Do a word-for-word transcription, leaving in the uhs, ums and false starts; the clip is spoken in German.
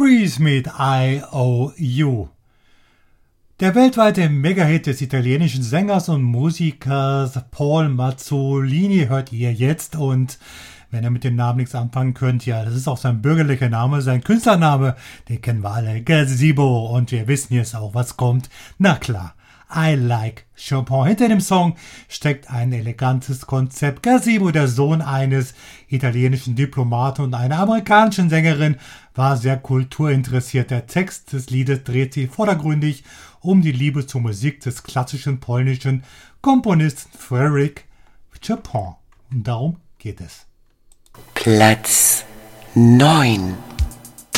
Freeze mit I O U. Der weltweite Megahit des italienischen Sängers und Musikers Paul Mazzolini hört ihr jetzt, und wenn ihr mit dem Namen nichts anfangen könnt, ja, das ist auch sein bürgerlicher Name, sein Künstlername, den kennen wir alle, Gazebo, und wir wissen jetzt auch, was kommt. Na klar, I Like Chopin. Hinter dem Song steckt ein elegantes Konzept. Gazebo, der Sohn eines italienischen Diplomaten und einer amerikanischen Sängerin, war sehr kulturinteressiert. Der Text des Liedes dreht sich vordergründig um die Liebe zur Musik des klassischen polnischen Komponisten Frédéric Chopin. Und darum geht es. Platz neun.